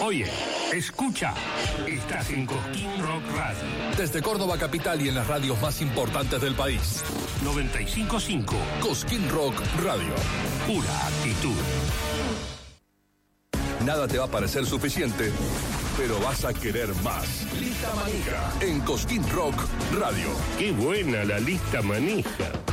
Oye, escucha, estás en Cosquín Rock Radio. Desde Córdoba capital y en las radios más importantes del país. 95.5. Cosquín Rock Radio. Pura actitud. Nada te va a parecer suficiente, pero vas a querer más. Lista Manija en Cosquín Rock Radio. Qué buena la lista manija.